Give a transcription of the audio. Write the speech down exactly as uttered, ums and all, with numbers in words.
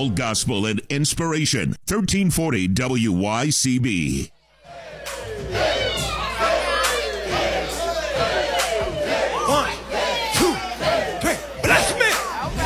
All gospel and inspiration. thirteen forty W Y C B. One,